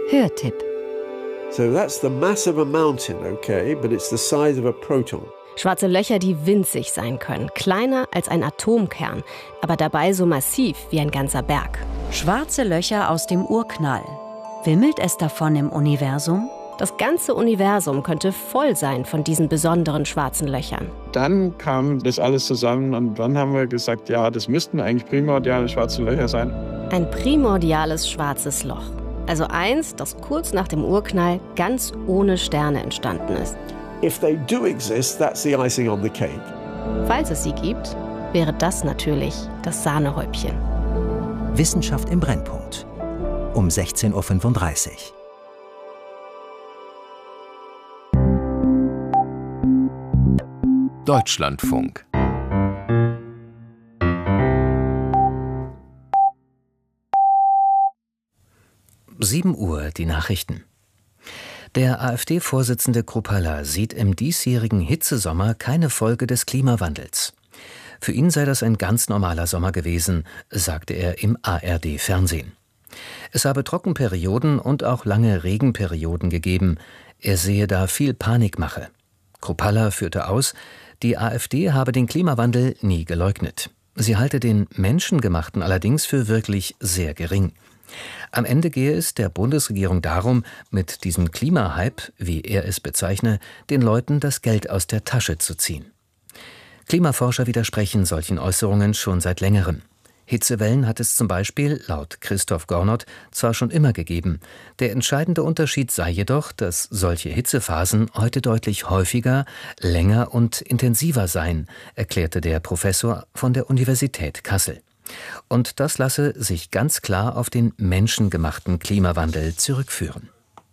Hörtipp. So that's the mass of a mountain, okay, but it's the size of a proton. Schwarze Löcher, die winzig sein können, kleiner als ein Atomkern, aber dabei so massiv wie ein ganzer Berg. Schwarze Löcher aus dem Urknall. Wimmelt es davon im Universum? Das ganze Universum könnte voll sein von diesen besonderen schwarzen Löchern. Dann kam das alles zusammen und dann haben wir gesagt, ja, das müssten eigentlich primordiale schwarze Löcher sein. Ein primordiales schwarzes Loch. Also eins, das kurz nach dem Urknall ganz ohne Sterne entstanden ist. If they do exist, that's the icing on the cake. Falls es sie gibt, wäre das natürlich das Sahnehäubchen. Wissenschaft im Brennpunkt. Um 16:35 Uhr. Deutschlandfunk. Uhr, die Nachrichten. Der AfD-Vorsitzende Kruppalla sieht im diesjährigen Hitzesommer keine Folge des Klimawandels. Für ihn sei das ein ganz normaler Sommer gewesen, sagte er im ARD-Fernsehen. Es habe Trockenperioden und auch lange Regenperioden gegeben. Er sehe da viel Panikmache. Kruppalla führte aus, die AfD habe den Klimawandel nie geleugnet. Sie halte den menschengemachten allerdings für wirklich sehr gering. Am Ende gehe es der Bundesregierung darum, mit diesem Klimahype, wie er es bezeichne, den Leuten das Geld aus der Tasche zu ziehen. Klimaforscher widersprechen solchen Äußerungen schon seit längerem. Hitzewellen hat es zum Beispiel, laut Christoph Gornot, zwar schon immer gegeben. Der entscheidende Unterschied sei jedoch, dass solche Hitzephasen heute deutlich häufiger, länger und intensiver seien, erklärte der Professor von der Universität Kassel. Und das lasse sich ganz klar auf den menschengemachten Klimawandel zurückführen.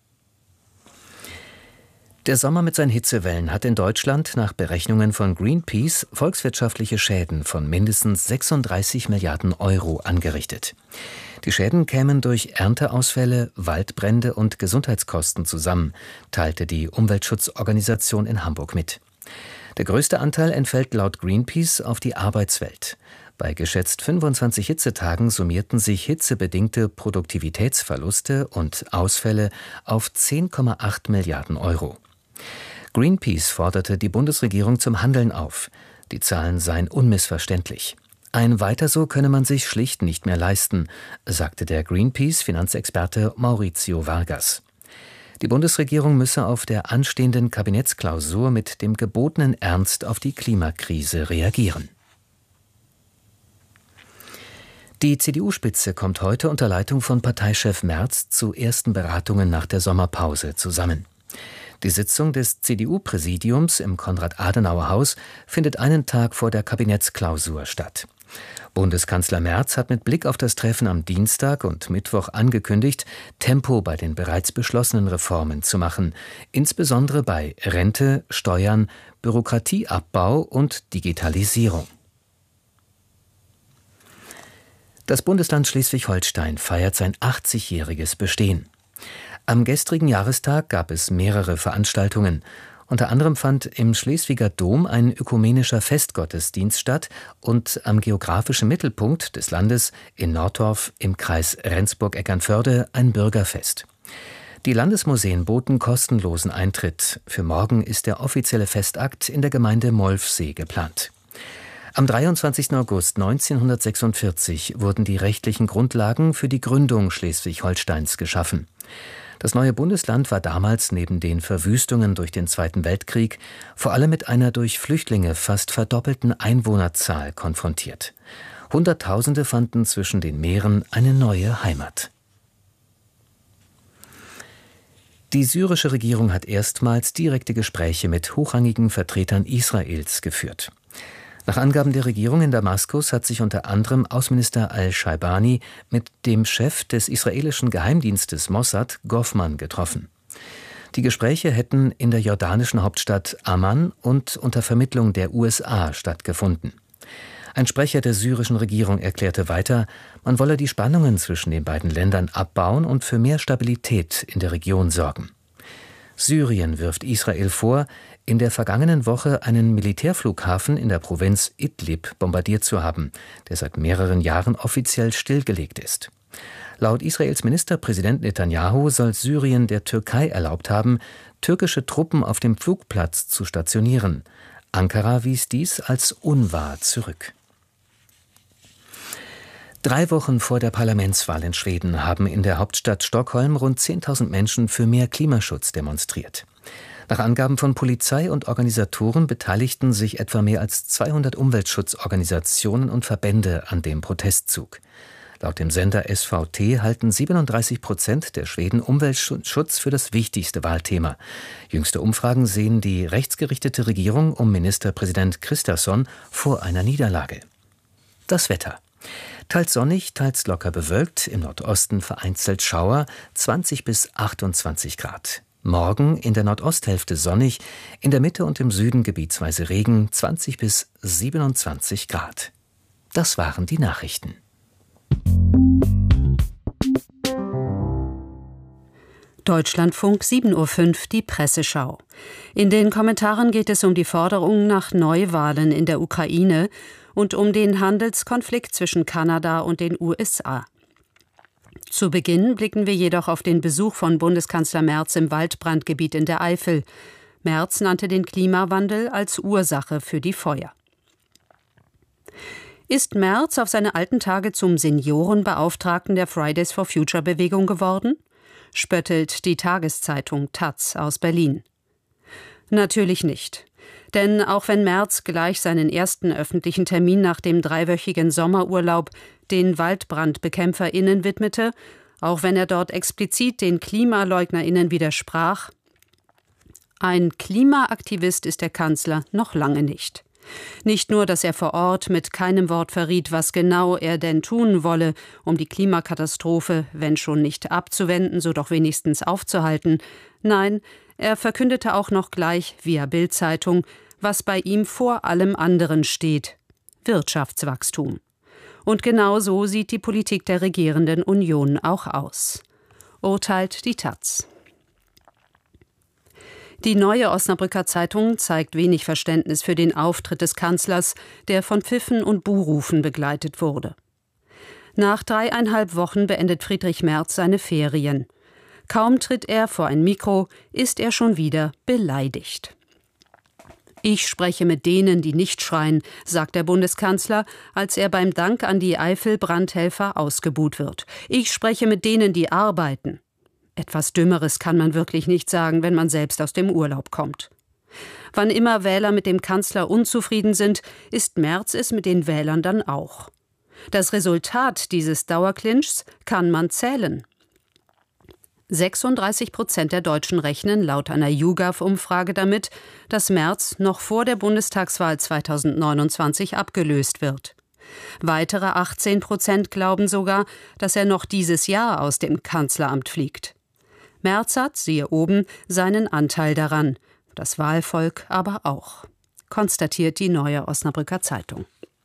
Der Sommer mit seinen Hitzewellen hat in Deutschland nach Berechnungen von Greenpeace volkswirtschaftliche Schäden von mindestens 36 Milliarden Euro angerichtet. Die Schäden kämen durch Ernteausfälle, Waldbrände und Gesundheitskosten zusammen, teilte die Umweltschutzorganisation in Hamburg mit. Der größte Anteil entfällt laut Greenpeace auf die Arbeitswelt. Bei geschätzt 25 Hitzetagen summierten sich hitzebedingte Produktivitätsverluste und Ausfälle auf 10,8 Milliarden Euro. Greenpeace forderte die Bundesregierung zum Handeln auf. Die Zahlen seien unmissverständlich. Ein Weiter so könne man sich schlicht nicht mehr leisten, sagte der Greenpeace-Finanzexperte Maurizio Vargas. Die Bundesregierung müsse auf der anstehenden Kabinettsklausur mit dem gebotenen Ernst auf die Klimakrise reagieren. Die CDU-Spitze kommt heute unter Leitung von Parteichef Merz zu ersten Beratungen nach der Sommerpause zusammen. Die Sitzung des CDU-Präsidiums im Konrad-Adenauer-Haus findet einen Tag vor der Kabinettsklausur statt. Bundeskanzler Merz hat mit Blick auf das Treffen am Dienstag und Mittwoch angekündigt, Tempo bei den bereits beschlossenen Reformen zu machen, insbesondere bei Rente, Steuern, Bürokratieabbau und Digitalisierung. Das Bundesland Schleswig-Holstein feiert sein 80-jähriges Bestehen. Am gestrigen Jahrestag gab es mehrere Veranstaltungen. Unter anderem fand im Schleswiger Dom ein ökumenischer Festgottesdienst statt und am geografischen Mittelpunkt des Landes in Nordorf im Kreis Rendsburg-Eckernförde ein Bürgerfest. Die Landesmuseen boten kostenlosen Eintritt. Für morgen ist der offizielle Festakt in der Gemeinde Molfsee geplant. Am 23. August 1946 wurden die rechtlichen Grundlagen für die Gründung Schleswig-Holsteins geschaffen. Das neue Bundesland war damals neben den Verwüstungen durch den Zweiten Weltkrieg vor allem mit einer durch Flüchtlinge fast verdoppelten Einwohnerzahl konfrontiert. Hunderttausende fanden zwischen den Meeren eine neue Heimat. Die syrische Regierung hat erstmals direkte Gespräche mit hochrangigen Vertretern Israels geführt. Nach Angaben der Regierung in Damaskus hat sich unter anderem Außenminister al-Shaibani mit dem Chef des israelischen Geheimdienstes Mossad, Goffman, getroffen. Die Gespräche hätten in der jordanischen Hauptstadt Amman und unter Vermittlung der USA stattgefunden. Ein Sprecher der syrischen Regierung erklärte weiter, man wolle die Spannungen zwischen den beiden Ländern abbauen und für mehr Stabilität in der Region sorgen. Syrien wirft Israel vor, in der vergangenen Woche einen Militärflughafen in der Provinz Idlib bombardiert zu haben, der seit mehreren Jahren offiziell stillgelegt ist. Laut Israels Ministerpräsident Netanyahu soll Syrien der Türkei erlaubt haben, türkische Truppen auf dem Flugplatz zu stationieren. Ankara wies dies als unwahr zurück. 3 Wochen vor der Parlamentswahl in Schweden haben in der Hauptstadt Stockholm rund 10.000 Menschen für mehr Klimaschutz demonstriert. Nach Angaben von Polizei und Organisatoren beteiligten sich etwa mehr als 200 Umweltschutzorganisationen und Verbände an dem Protestzug. Laut dem Sender SVT halten 37% der Schweden Umweltschutz für das wichtigste Wahlthema. Jüngste Umfragen sehen die rechtsgerichtete Regierung um Ministerpräsident Kristersson vor einer Niederlage. Das Wetter. Teils sonnig, teils locker bewölkt, im Nordosten vereinzelt Schauer, 20 bis 28 Grad. Morgen in der Nordosthälfte sonnig, in der Mitte und im Süden gebietsweise Regen, 20 bis 27 Grad. Das waren die Nachrichten. Deutschlandfunk 7:05 Uhr, die Presseschau. In den Kommentaren geht es um die Forderung nach Neuwahlen in der Ukraine und um den Handelskonflikt zwischen Kanada und den USA. Zu Beginn blicken wir jedoch auf den Besuch von Bundeskanzler Merz im Waldbrandgebiet in der Eifel. Merz nannte den Klimawandel als Ursache für die Feuer. Ist Merz auf seine alten Tage zum Seniorenbeauftragten der Fridays for Future Bewegung geworden? Spöttelt die Tageszeitung taz aus Berlin. Natürlich nicht. Denn auch wenn Merz gleich seinen ersten öffentlichen Termin nach dem 3-wöchigen Sommerurlaub den WaldbrandbekämpferInnen widmete, auch wenn er dort explizit den KlimaleugnerInnen widersprach, ein Klimaaktivist ist der Kanzler noch lange nicht. Nicht nur, dass er vor Ort mit keinem Wort verriet, was genau er denn tun wolle, um die Klimakatastrophe, wenn schon nicht abzuwenden, so doch wenigstens aufzuhalten. Nein, er verkündete auch noch gleich via Bild-Zeitung, was bei ihm vor allem anderen steht: Wirtschaftswachstum. Und genau so sieht die Politik der regierenden Union auch aus. Urteilt die taz. Die Neue Osnabrücker Zeitung zeigt wenig Verständnis für den Auftritt des Kanzlers, der von Pfiffen und Buhrufen begleitet wurde. Nach 3,5 Wochen beendet Friedrich Merz seine Ferien. Kaum tritt er vor ein Mikro, ist er schon wieder beleidigt. Ich spreche mit denen, die nicht schreien, sagt der Bundeskanzler, als er beim Dank an die Eifel-Brandhelfer ausgebuht wird. Ich spreche mit denen, die arbeiten. Etwas Dümmeres kann man wirklich nicht sagen, wenn man selbst aus dem Urlaub kommt. Wann immer Wähler mit dem Kanzler unzufrieden sind, ist Merz es mit den Wählern dann auch. Das Resultat dieses Dauerclinchs kann man zählen. 36% der Deutschen rechnen laut einer YouGov-Umfrage damit, dass Merz noch vor der Bundestagswahl 2029 abgelöst wird. Weitere 18% glauben sogar, dass er noch dieses Jahr aus dem Kanzleramt fliegt. Merz hat, siehe oben, seinen Anteil daran, das Wahlvolk aber auch, konstatiert die Neue Osnabrücker Zeitung.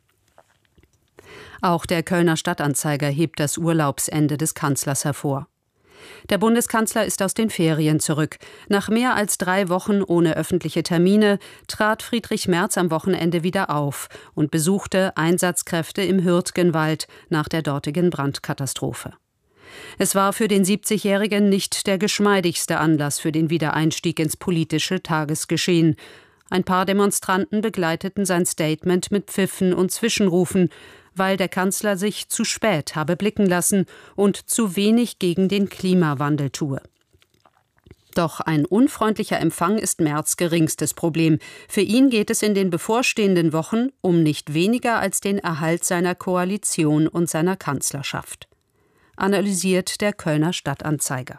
Auch der Kölner Stadtanzeiger hebt das Urlaubsende des Kanzlers hervor. Der Bundeskanzler ist aus den Ferien zurück. Nach mehr als 3 Wochen ohne öffentliche Termine trat Friedrich Merz am Wochenende wieder auf und besuchte Einsatzkräfte im Hürtgenwald nach der dortigen Brandkatastrophe. Es war für den 70-Jährigen nicht der geschmeidigste Anlass für den Wiedereinstieg ins politische Tagesgeschehen. Ein paar Demonstranten begleiteten sein Statement mit Pfiffen und Zwischenrufen, weil der Kanzler sich zu spät habe blicken lassen und zu wenig gegen den Klimawandel tue. Doch ein unfreundlicher Empfang ist Merz' geringstes Problem. Für ihn geht es in den bevorstehenden Wochen um nicht weniger als den Erhalt seiner Koalition und seiner Kanzlerschaft. Analysiert der Kölner Stadtanzeiger.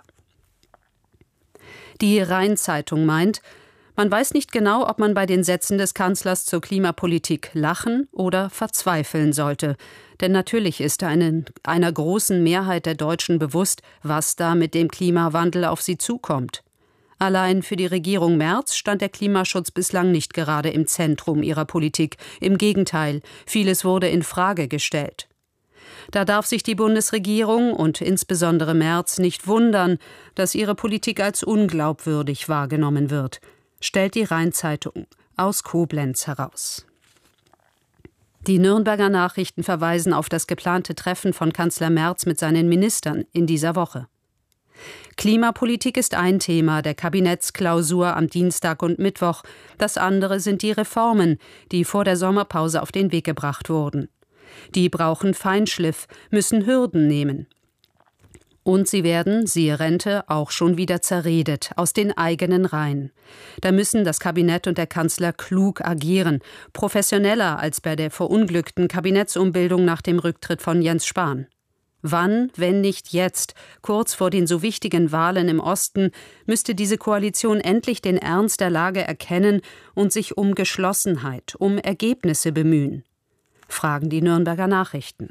Die Rhein-Zeitung meint, man weiß nicht genau, ob man bei den Sätzen des Kanzlers zur Klimapolitik lachen oder verzweifeln sollte. Denn natürlich ist einer großen Mehrheit der Deutschen bewusst, was da mit dem Klimawandel auf sie zukommt. Allein für die Regierung Merz stand der Klimaschutz bislang nicht gerade im Zentrum ihrer Politik. Im Gegenteil, vieles wurde in Frage gestellt. Da darf sich die Bundesregierung und insbesondere Merz nicht wundern, dass ihre Politik als unglaubwürdig wahrgenommen wird, stellt die Rhein-Zeitung aus Koblenz heraus. Die Nürnberger Nachrichten verweisen auf das geplante Treffen von Kanzler Merz mit seinen Ministern in dieser Woche. Klimapolitik ist ein Thema der Kabinettsklausur am Dienstag und Mittwoch. Das andere sind die Reformen, die vor der Sommerpause auf den Weg gebracht wurden. Die brauchen Feinschliff, müssen Hürden nehmen. Und sie werden, siehe Rente, auch schon wieder zerredet, aus den eigenen Reihen. Da müssen das Kabinett und der Kanzler klug agieren, professioneller als bei der verunglückten Kabinettsumbildung nach dem Rücktritt von Jens Spahn. Wann, wenn nicht jetzt, kurz vor den so wichtigen Wahlen im Osten, müsste diese Koalition endlich den Ernst der Lage erkennen und sich um Geschlossenheit, um Ergebnisse bemühen? Fragen die Nürnberger Nachrichten.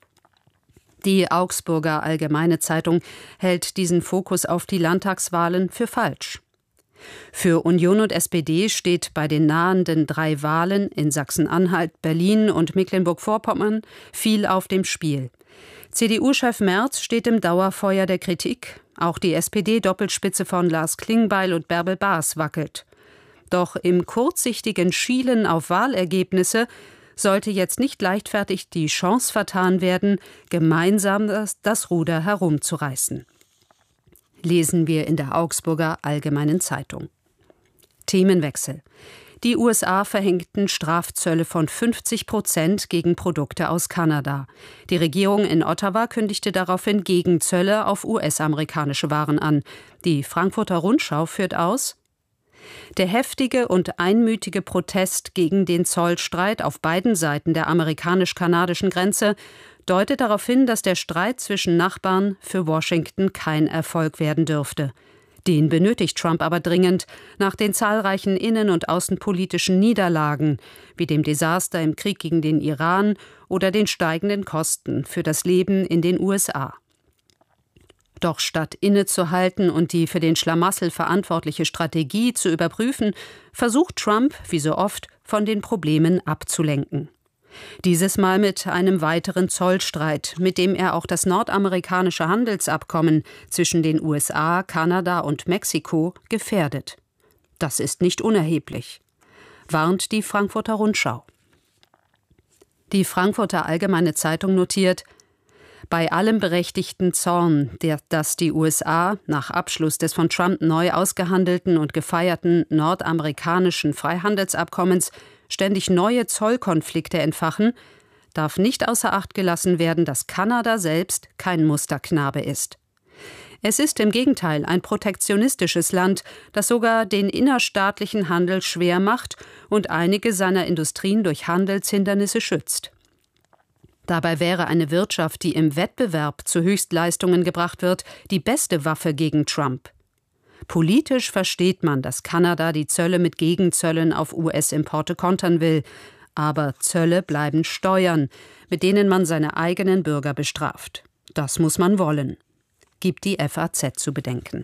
Die Augsburger Allgemeine Zeitung hält diesen Fokus auf die Landtagswahlen für falsch. Für Union und SPD steht bei den nahenden 3 Wahlen in Sachsen-Anhalt, Berlin und Mecklenburg-Vorpommern viel auf dem Spiel. CDU-Chef Merz steht im Dauerfeuer der Kritik. Auch die SPD-Doppelspitze von Lars Klingbeil und Bärbel Baas wackelt. Doch im kurzsichtigen Schielen auf Wahlergebnisse sollte jetzt nicht leichtfertig die Chance vertan werden, gemeinsam das Ruder herumzureißen. Lesen wir in der Augsburger Allgemeinen Zeitung. Themenwechsel. Die USA verhängten Strafzölle von 50% gegen Produkte aus Kanada. Die Regierung in Ottawa kündigte daraufhin Gegenzölle auf US-amerikanische Waren an. Die Frankfurter Rundschau führt aus: Der heftige und einmütige Protest gegen den Zollstreit auf beiden Seiten der amerikanisch-kanadischen Grenze deutet darauf hin, dass der Streit zwischen Nachbarn für Washington kein Erfolg werden dürfte. Den benötigt Trump aber dringend nach den zahlreichen innen- und außenpolitischen Niederlagen, wie dem Desaster im Krieg gegen den Iran oder den steigenden Kosten für das Leben in den USA. Doch statt innezuhalten und die für den Schlamassel verantwortliche Strategie zu überprüfen, versucht Trump, wie so oft, von den Problemen abzulenken. Dieses Mal mit einem weiteren Zollstreit, mit dem er auch das nordamerikanische Handelsabkommen zwischen den USA, Kanada und Mexiko gefährdet. Das ist nicht unerheblich, warnt die Frankfurter Rundschau. Die Frankfurter Allgemeine Zeitung notiert: Bei allem berechtigten Zorn, dass die USA nach Abschluss des von Trump neu ausgehandelten und gefeierten nordamerikanischen Freihandelsabkommens ständig neue Zollkonflikte entfachen, darf nicht außer Acht gelassen werden, dass Kanada selbst kein Musterknabe ist. Es ist im Gegenteil ein protektionistisches Land, das sogar den innerstaatlichen Handel schwer macht und einige seiner Industrien durch Handelshindernisse schützt. Dabei wäre eine Wirtschaft, die im Wettbewerb zu Höchstleistungen gebracht wird, die beste Waffe gegen Trump. Politisch versteht man, dass Kanada die Zölle mit Gegenzöllen auf US-Importe kontern will. Aber Zölle bleiben Steuern, mit denen man seine eigenen Bürger bestraft. Das muss man wollen, gibt die FAZ zu bedenken.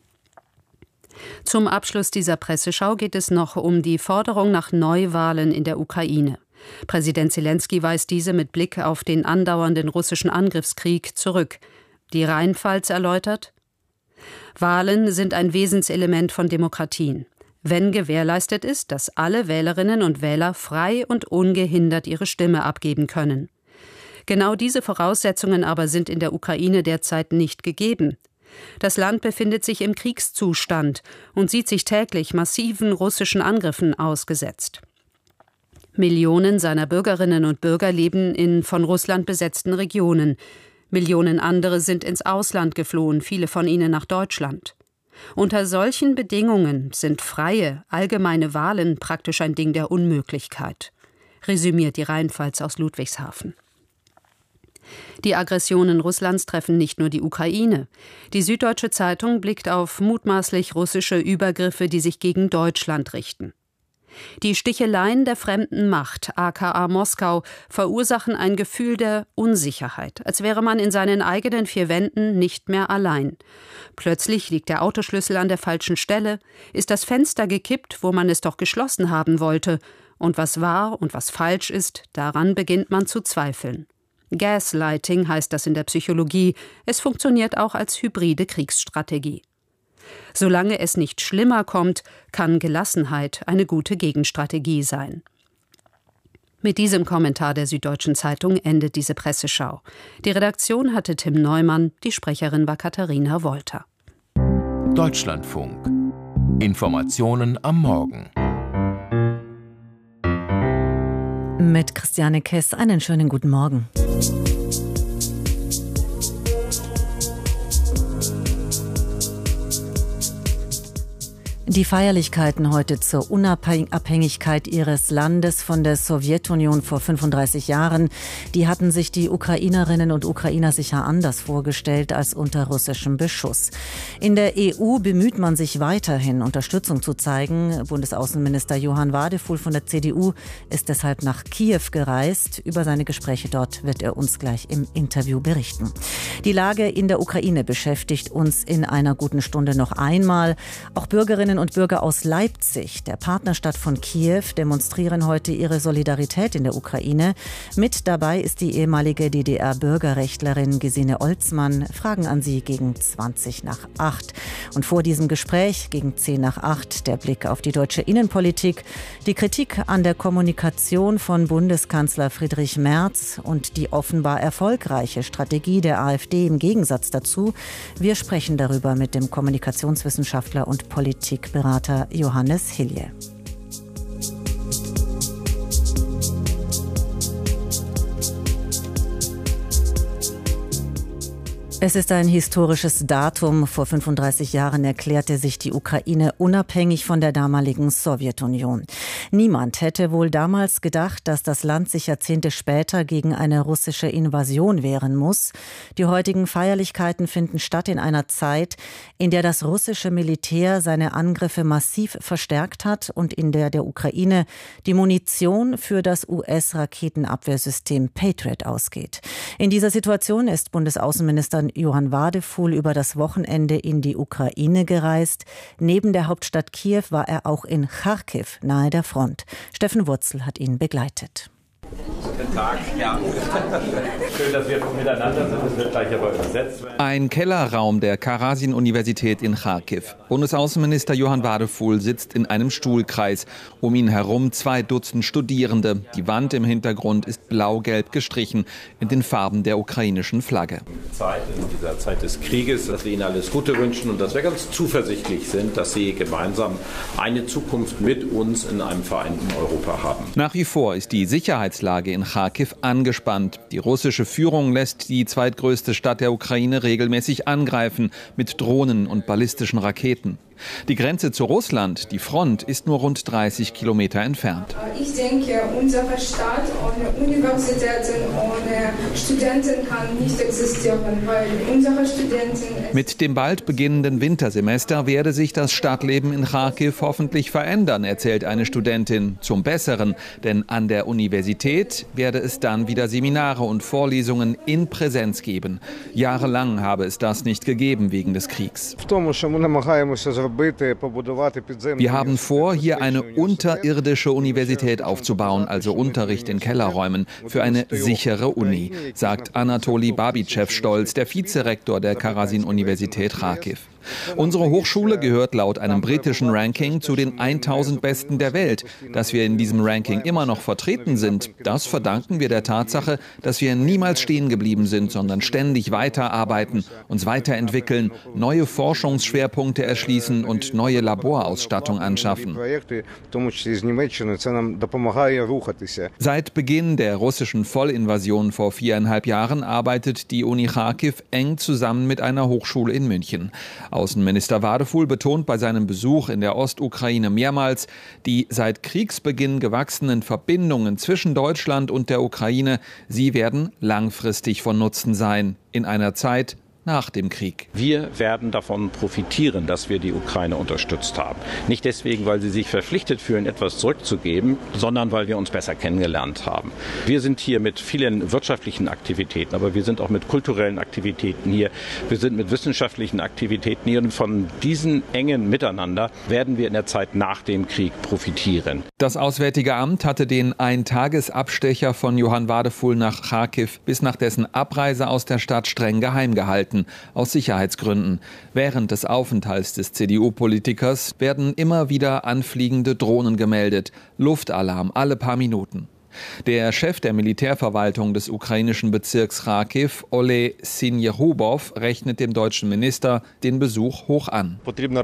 Zum Abschluss dieser Presseschau geht es noch um die Forderung nach Neuwahlen in der Ukraine. Präsident Zelensky weist diese mit Blick auf den andauernden russischen Angriffskrieg zurück. Die Rheinpfalz erläutert: Wahlen sind ein Wesenselement von Demokratien, wenn gewährleistet ist, dass alle Wählerinnen und Wähler frei und ungehindert ihre Stimme abgeben können. Genau diese Voraussetzungen aber sind in der Ukraine derzeit nicht gegeben. Das Land befindet sich im Kriegszustand und sieht sich täglich massiven russischen Angriffen ausgesetzt. Millionen seiner Bürgerinnen und Bürger leben in von Russland besetzten Regionen. Millionen andere sind ins Ausland geflohen, viele von ihnen nach Deutschland. Unter solchen Bedingungen sind freie, allgemeine Wahlen praktisch ein Ding der Unmöglichkeit, resümiert die Rheinpfalz aus Ludwigshafen. Die Aggressionen Russlands treffen nicht nur die Ukraine. Die Süddeutsche Zeitung blickt auf mutmaßlich russische Übergriffe, die sich gegen Deutschland richten. Die Sticheleien der fremden Macht, aka Moskau, verursachen ein Gefühl der Unsicherheit, als wäre man in seinen eigenen 4 Wänden nicht mehr allein. Plötzlich liegt der Autoschlüssel an der falschen Stelle, ist das Fenster gekippt, wo man es doch geschlossen haben wollte, und was wahr und was falsch ist, daran beginnt man zu zweifeln. Gaslighting heißt das in der Psychologie, es funktioniert auch als hybride Kriegsstrategie. Solange es nicht schlimmer kommt, kann Gelassenheit eine gute Gegenstrategie sein. Mit diesem Kommentar der Süddeutschen Zeitung endet diese Presseschau. Die Redaktion hatte Tim Neumann, die Sprecherin war Katharina Wolter. Deutschlandfunk. Informationen am Morgen. Mit Christiane Kess einen schönen guten Morgen. Die Feierlichkeiten heute zur Unabhängigkeit ihres Landes von der Sowjetunion vor 35 Jahren, die hatten sich die Ukrainerinnen und Ukrainer sicher anders vorgestellt als unter russischem Beschuss. In der EU bemüht man sich weiterhin, Unterstützung zu zeigen. Bundesaußenminister Johann Wadefuhl von der CDU ist deshalb nach Kiew gereist. Über seine Gespräche dort wird er uns gleich im Interview berichten. Die Lage in der Ukraine beschäftigt uns in einer guten Stunde noch einmal. Auch Bürgerinnen und Bürger aus Leipzig, der Partnerstadt von Kiew, demonstrieren heute ihre Solidarität in der Ukraine. Mit dabei ist die ehemalige DDR-Bürgerrechtlerin Gesine Olzmann. Fragen an sie gegen 7:20 Und vor diesem Gespräch gegen 7:10 der Blick auf die deutsche Innenpolitik, die Kritik an der Kommunikation von Bundeskanzler Friedrich Merz und die offenbar erfolgreiche Strategie der AfD im Gegensatz dazu. Wir sprechen darüber mit dem Kommunikationswissenschaftler und Politikberater Johannes Hilje. Es ist ein historisches Datum. Vor 35 Jahren erklärte sich die Ukraine unabhängig von der damaligen Sowjetunion. Niemand hätte wohl damals gedacht, dass das Land sich Jahrzehnte später gegen eine russische Invasion wehren muss. Die heutigen Feierlichkeiten finden statt in einer Zeit, in der das russische Militär seine Angriffe massiv verstärkt hat und in der der Ukraine die Munition für das US-Raketenabwehrsystem Patriot ausgeht. In dieser Situation ist Bundesaußenminister Johann Wadefuhl über das Wochenende in die Ukraine gereist. Neben der Hauptstadt Kiew war er auch in Charkiw, nahe der Front. Steffen Wurzel hat ihn begleitet. Guten Tag. Ja. Schön, dass wir miteinander sind. Das wird gleich aber übersetzt. Ein Kellerraum der Karasin-Universität in Charkiw. Bundesaußenminister Johann Wadefuhl sitzt in einem Stuhlkreis. Um ihn herum 2 Dutzend Studierende. Die Wand im Hintergrund ist blau-gelb gestrichen in den Farben der ukrainischen Flagge. In dieser Zeit des Krieges, dass wir Ihnen alles Gute wünschen und dass wir ganz zuversichtlich sind, dass Sie gemeinsam eine Zukunft mit uns in einem vereinten Europa haben. Nach wie vor ist die Sicherheitslage in Charkiw angespannt. Die russische Führung lässt die zweitgrößte Stadt der Ukraine regelmäßig angreifen mit Drohnen und ballistischen Raketen. Die Grenze zu Russland, die Front, ist nur rund 30 Kilometer entfernt. Ich denke, unsere Stadt ohne Universitäten, ohne Studenten kann nicht existieren, weil unsere Studenten... Mit dem bald beginnenden Wintersemester werde sich das Stadtleben in Charkiw hoffentlich verändern, erzählt eine Studentin. Zum Besseren, denn an der Universität werde es dann wieder Seminare und Vorlesungen in Präsenz geben. Jahrelang habe es das nicht gegeben wegen des Kriegs. Wir haben vor, hier eine unterirdische Universität aufzubauen, also Unterricht in Kellerräumen, für eine sichere Uni, sagt Anatoli Babitschew stolz, der Vizerektor der Karasin-Universität Charkiw. Unsere Hochschule gehört laut einem britischen Ranking zu den 1000 Besten der Welt. Dass wir in diesem Ranking immer noch vertreten sind, das verdanken wir der Tatsache, dass wir niemals stehen geblieben sind, sondern ständig weiterarbeiten, uns weiterentwickeln, neue Forschungsschwerpunkte erschließen und neue Laborausstattung anschaffen. Seit Beginn der russischen Vollinvasion vor 4,5 Jahren arbeitet die Uni Charkiw eng zusammen mit einer Hochschule in München. Außenminister Wadefuhl betont bei seinem Besuch in der Ostukraine mehrmals, die seit Kriegsbeginn gewachsenen Verbindungen zwischen Deutschland und der Ukraine, sie werden langfristig von Nutzen sein, in einer Zeit nach dem Krieg. Wir werden davon profitieren, dass wir die Ukraine unterstützt haben. Nicht deswegen, weil sie sich verpflichtet fühlen, etwas zurückzugeben, sondern weil wir uns besser kennengelernt haben. Wir sind hier mit vielen wirtschaftlichen Aktivitäten, aber wir sind auch mit kulturellen Aktivitäten hier. Wir sind mit wissenschaftlichen Aktivitäten hier. Und von diesen engen Miteinander werden wir in der Zeit nach dem Krieg profitieren. Das Auswärtige Amt hatte den Eintagesabstecher von Johann Wadefuhl nach Charkiw bis nach dessen Abreise aus der Stadt streng geheim gehalten. Aus Sicherheitsgründen. Während des Aufenthalts des CDU-Politikers werden immer wieder anfliegende Drohnen gemeldet. Luftalarm alle paar Minuten. Der Chef der Militärverwaltung des ukrainischen Bezirks Charkiw, Ole Sinjehubow, rechnet dem deutschen Minister den Besuch hoch an.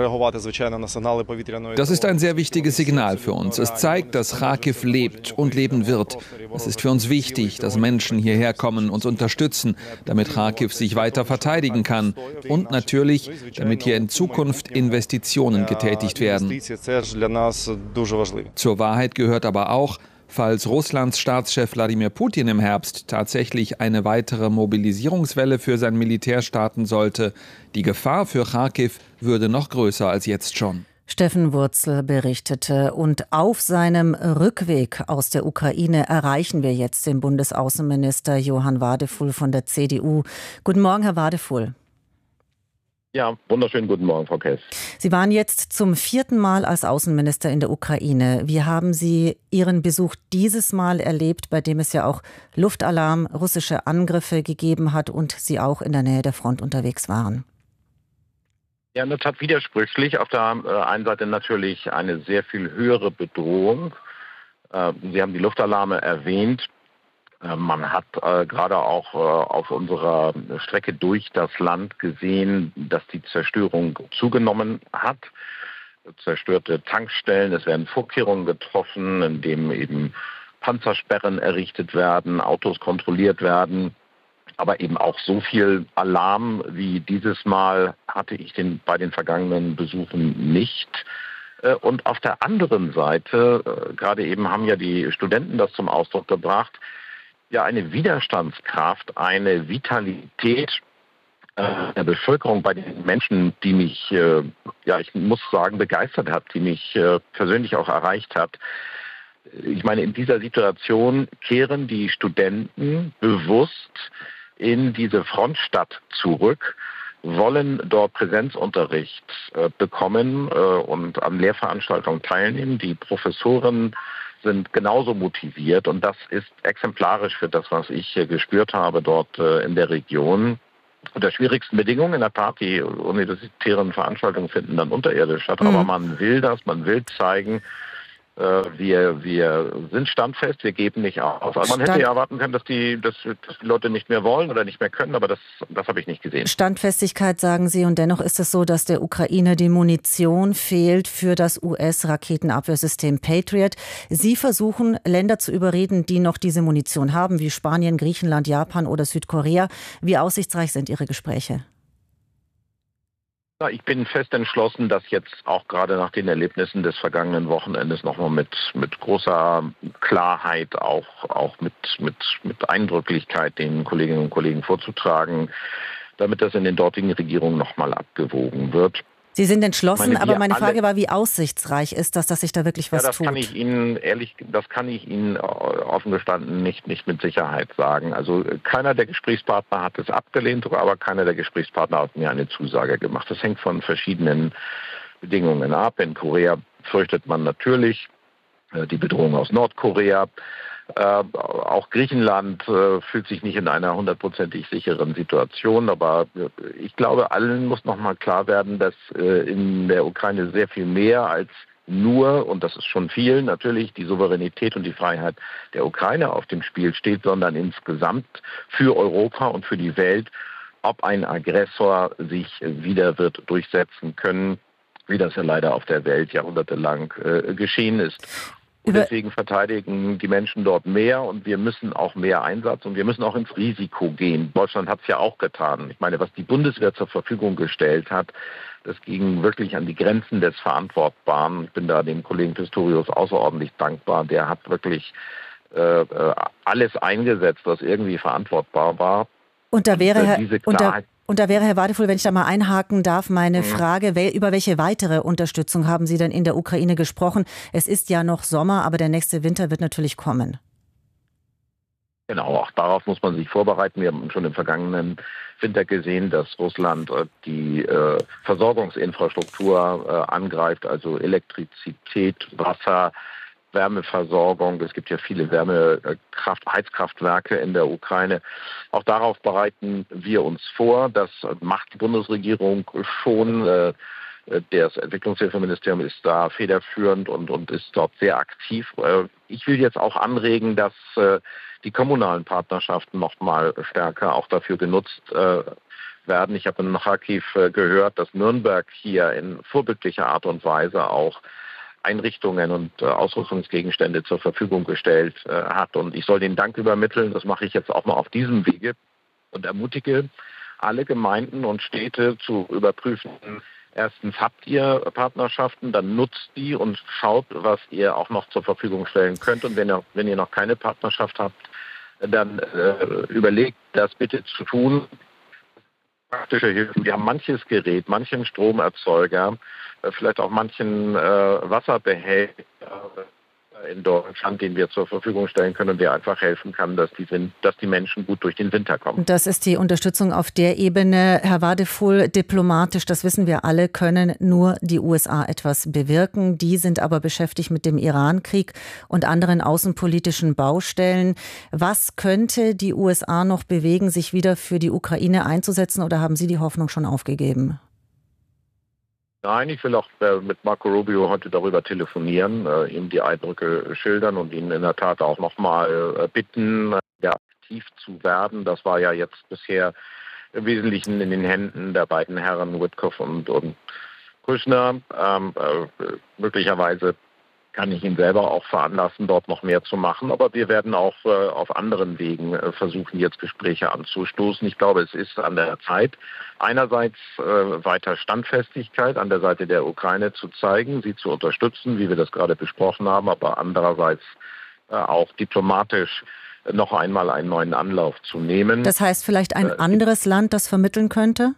Das ist ein sehr wichtiges Signal für uns. Es zeigt, dass Charkiw lebt und leben wird. Es ist für uns wichtig, dass Menschen hierher kommen, uns unterstützen, damit Charkiw sich weiter verteidigen kann und natürlich, damit hier in Zukunft Investitionen getätigt werden. Zur Wahrheit gehört aber auch, falls Russlands Staatschef Wladimir Putin im Herbst tatsächlich eine weitere Mobilisierungswelle für sein Militär starten sollte, die Gefahr für Charkiw würde noch größer als jetzt schon. Steffen Wurzel berichtete. Und auf seinem Rückweg aus der Ukraine erreichen wir jetzt den Bundesaußenminister Johann Wadefuhl von der CDU. Guten Morgen, Herr Wadefuhl. Ja, wunderschönen guten Morgen, Frau Kess. Sie waren jetzt zum 4. Mal als Außenminister in der Ukraine. Wie haben Sie Ihren Besuch dieses Mal erlebt, bei dem es ja auch Luftalarm, russische Angriffe gegeben hat und Sie auch in der Nähe der Front unterwegs waren? Ja, in der Tat widersprüchlich. Auf der einen Seite natürlich eine sehr viel höhere Bedrohung. Sie haben die Luftalarme erwähnt. Man hat gerade auch auf unserer Strecke durch das Land gesehen, dass die Zerstörung zugenommen hat. Zerstörte Tankstellen, es werden Vorkehrungen getroffen, indem eben Panzersperren errichtet werden, Autos kontrolliert werden. Aber eben auch so viel Alarm wie dieses Mal hatte ich bei den vergangenen Besuchen nicht. Und auf der anderen Seite, gerade eben haben ja die Studenten das zum Ausdruck gebracht, ja eine Widerstandskraft, eine Vitalität der Bevölkerung bei den Menschen, die mich, ich muss sagen, begeistert hat, die mich persönlich auch erreicht hat. Ich meine, in dieser Situation kehren die Studenten bewusst in diese Frontstadt zurück, wollen dort Präsenzunterricht bekommen und an Lehrveranstaltungen teilnehmen. Die Professoren sind genauso motiviert und das ist exemplarisch für das, was ich gespürt habe dort in der Region. Unter schwierigsten Bedingungen, in der Tat, die universitären Veranstaltungen finden dann unterirdisch statt, aber man will man will zeigen, wir sind standfest, wir geben nicht auf. Also man hätte ja erwarten können, dass die Leute nicht mehr wollen oder nicht mehr können, aber das habe ich nicht gesehen. Standfestigkeit sagen Sie, und dennoch ist es so, dass der Ukraine die Munition fehlt für das US-Raketenabwehrsystem Patriot. Sie versuchen, Länder zu überreden, die noch diese Munition haben, wie Spanien, Griechenland, Japan oder Südkorea. Wie aussichtsreich sind Ihre Gespräche? Ich bin fest entschlossen, das jetzt auch gerade nach den Erlebnissen des vergangenen Wochenendes nochmal mit großer Klarheit, auch mit Eindrücklichkeit den Kolleginnen und Kollegen vorzutragen, damit das in den dortigen Regierungen nochmal abgewogen wird. Sie sind entschlossen, aber meine Frage war, wie aussichtsreich ist das, dass sich da wirklich was tut? Das kann ich Ihnen offen gestanden nicht mit Sicherheit sagen. Also keiner der Gesprächspartner hat es abgelehnt, aber keiner der Gesprächspartner hat mir eine Zusage gemacht. Das hängt von verschiedenen Bedingungen ab. In Korea fürchtet man natürlich die Bedrohung aus Nordkorea. Auch Griechenland fühlt sich nicht in einer 100%ig sicheren Situation, aber ich glaube, allen muss nochmal klar werden, dass in der Ukraine sehr viel mehr als nur, und das ist schon viel, natürlich die Souveränität und die Freiheit der Ukraine auf dem Spiel steht, sondern insgesamt für Europa und für die Welt, ob ein Aggressor sich wieder wird durchsetzen können, wie das ja leider auf der Welt jahrhundertelang geschehen ist. Und deswegen verteidigen die Menschen dort mehr und wir müssen auch mehr Einsatz und wir müssen auch ins Risiko gehen. Deutschland hat es ja auch getan. Ich meine, was die Bundeswehr zur Verfügung gestellt hat, das ging wirklich an die Grenzen des Verantwortbaren. Ich bin da dem Kollegen Pistorius außerordentlich dankbar. Der hat wirklich alles eingesetzt, was irgendwie verantwortbar war. Und da wäre Herr Wadefuhl, wenn ich da mal einhaken darf, meine Frage, über welche weitere Unterstützung haben Sie denn in der Ukraine gesprochen? Es ist ja noch Sommer, aber der nächste Winter wird natürlich kommen. Genau, auch darauf muss man sich vorbereiten. Wir haben schon im vergangenen Winter gesehen, dass Russland die Versorgungsinfrastruktur angreift, also Elektrizität, Wasser, Wärmeversorgung. Es gibt ja viele Heizkraftwerke in der Ukraine. Auch darauf bereiten wir uns vor. Das macht die Bundesregierung schon. Das Entwicklungshilfeministerium ist da federführend und ist dort sehr aktiv. Ich will jetzt auch anregen, dass die kommunalen Partnerschaften noch mal stärker auch dafür genutzt werden. Ich habe in Kharkiv gehört, dass Nürnberg hier in vorbildlicher Art und Weise auch Einrichtungen und Ausrüstungsgegenstände zur Verfügung gestellt hat. Und ich soll den Dank übermitteln. Das mache ich jetzt auch mal auf diesem Wege und ermutige alle Gemeinden und Städte zu überprüfen. Erstens, habt ihr Partnerschaften, dann nutzt die und schaut, was ihr auch noch zur Verfügung stellen könnt. Und wenn ihr noch keine Partnerschaft habt, dann überlegt, das bitte zu tun. Praktische Hilfen. Wir haben manches Gerät, manchen Stromerzeuger, vielleicht auch manchen Wasserbehälter in Deutschland, den wir zur Verfügung stellen können und der einfach helfen kann, dass die Menschen gut durch den Winter kommen. Das ist die Unterstützung auf der Ebene. Herr Wadefuhl, diplomatisch, das wissen wir alle, können nur die USA etwas bewirken. Die sind aber beschäftigt mit dem Iran-Krieg und anderen außenpolitischen Baustellen. Was könnte die USA noch bewegen, sich wieder für die Ukraine einzusetzen, oder haben Sie die Hoffnung schon aufgegeben? Nein, ich will auch mit Marco Rubio heute darüber telefonieren, ihm die Eindrücke schildern und ihn in der Tat auch nochmal bitten, aktiv zu werden. Das war ja jetzt bisher im Wesentlichen in den Händen der beiden Herren Witkoff und Kushner. Möglicherweise kann ich ihn selber auch veranlassen, dort noch mehr zu machen. Aber wir werden auch auf anderen Wegen versuchen, jetzt Gespräche anzustoßen. Ich glaube, es ist an der Zeit, einerseits weiter Standfestigkeit an der Seite der Ukraine zu zeigen, sie zu unterstützen, wie wir das gerade besprochen haben, aber andererseits auch diplomatisch noch einmal einen neuen Anlauf zu nehmen. Das heißt vielleicht ein anderes Land, das vermitteln könnte?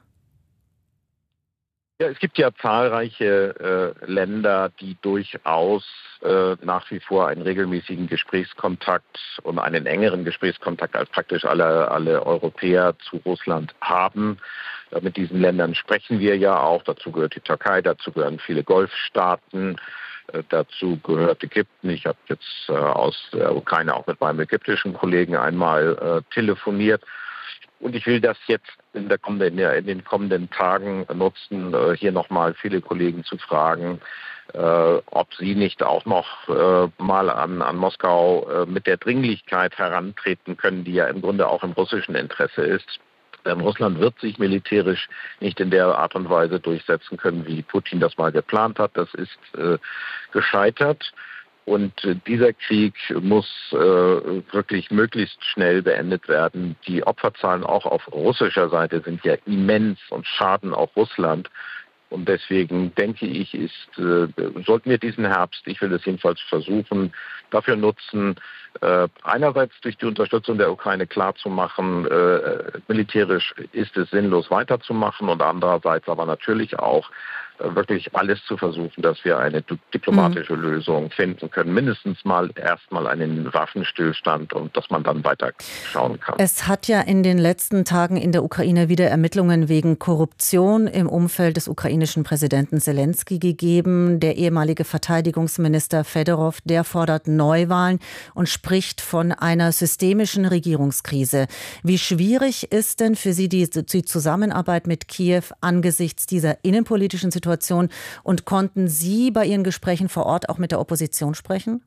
Ja, es gibt ja zahlreiche Länder, die durchaus nach wie vor einen regelmäßigen Gesprächskontakt und einen engeren Gesprächskontakt als praktisch alle Europäer zu Russland haben. Mit diesen Ländern sprechen wir ja auch. Dazu gehört die Türkei, dazu gehören viele Golfstaaten, dazu gehört Ägypten. Ich habe jetzt aus der Ukraine auch mit meinem ägyptischen Kollegen einmal telefoniert. Und ich will das jetzt in den kommenden Tagen nutzen, hier nochmal viele Kollegen zu fragen, ob sie nicht auch noch mal an Moskau mit der Dringlichkeit herantreten können, die ja im Grunde auch im russischen Interesse ist. Denn Russland wird sich militärisch nicht in der Art und Weise durchsetzen können, wie Putin das mal geplant hat. Das ist gescheitert. Und dieser Krieg muss wirklich möglichst schnell beendet werden. Die Opferzahlen auch auf russischer Seite sind ja immens und schaden auch Russland. Und deswegen denke ich, sollten wir diesen Herbst, ich will es jedenfalls versuchen, dafür nutzen, einerseits durch die Unterstützung der Ukraine klarzumachen, militärisch ist es sinnlos weiterzumachen und andererseits aber natürlich auch wirklich alles zu versuchen, dass wir eine diplomatische Lösung finden können. Mindestens erstmal einen Waffenstillstand und dass man dann weiter schauen kann. Es hat ja in den letzten Tagen in der Ukraine wieder Ermittlungen wegen Korruption im Umfeld des ukrainischen Präsidenten Selenskyj gegeben. Der ehemalige Verteidigungsminister Fedorov, der fordert Neuwahlen und spricht von einer systemischen Regierungskrise. Wie schwierig ist denn für Sie die Zusammenarbeit mit Kiew angesichts dieser innenpolitischen Situation? Und konnten Sie bei Ihren Gesprächen vor Ort auch mit der Opposition sprechen?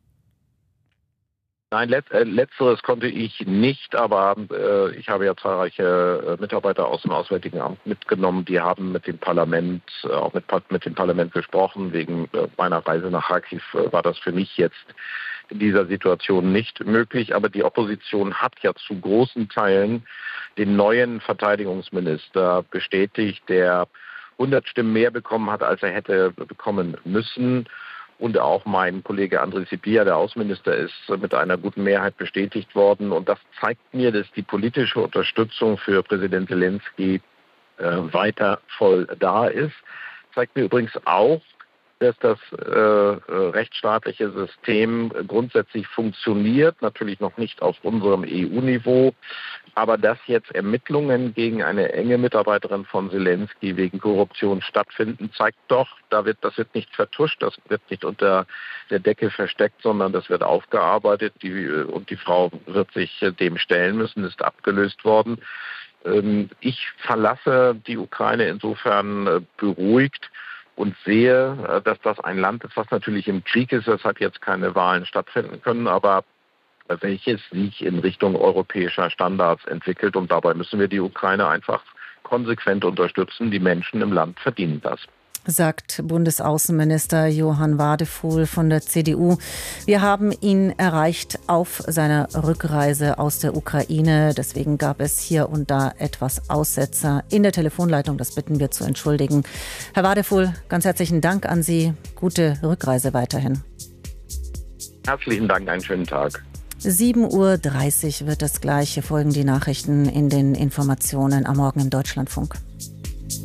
Nein, letzteres konnte ich nicht, aber ich habe ja zahlreiche Mitarbeiter aus dem Auswärtigen Amt mitgenommen. Die haben mit dem Parlament, auch mit dem Parlament gesprochen. Wegen meiner Reise nach Kharkiv war das für mich jetzt in dieser Situation nicht möglich. Aber die Opposition hat ja zu großen Teilen den neuen Verteidigungsminister bestätigt, der 100 Stimmen mehr bekommen hat, als er hätte bekommen müssen. Und auch mein Kollege Andriy Sybiha, der Außenminister, ist mit einer guten Mehrheit bestätigt worden. Und das zeigt mir, dass die politische Unterstützung für Präsident Selenskyj weiter voll da ist. Zeigt mir übrigens auch, dass das rechtsstaatliche System grundsätzlich funktioniert, natürlich noch nicht auf unserem EU-Niveau, aber dass jetzt Ermittlungen gegen eine enge Mitarbeiterin von Selenskyj wegen Korruption stattfinden, zeigt doch, das wird nicht vertuscht, das wird nicht unter der Decke versteckt, sondern das wird aufgearbeitet und die Frau wird sich dem stellen müssen, ist abgelöst worden. Ich verlasse die Ukraine insofern beruhigt, und sehe, dass das ein Land ist, was natürlich im Krieg ist, weshalb jetzt keine Wahlen stattfinden können, aber welches sich in Richtung europäischer Standards entwickelt. Und dabei müssen wir die Ukraine einfach konsequent unterstützen. Die Menschen im Land verdienen das. Sagt Bundesaußenminister Johann Wadefuhl von der CDU. Wir haben ihn erreicht auf seiner Rückreise aus der Ukraine. Deswegen gab es hier und da etwas Aussetzer in der Telefonleitung. Das bitten wir zu entschuldigen. Herr Wadefuhl, ganz herzlichen Dank an Sie. Gute Rückreise weiterhin. Herzlichen Dank, einen schönen Tag. 7:30 Uhr wird es gleich. Hier folgen die Nachrichten in den Informationen am Morgen im Deutschlandfunk.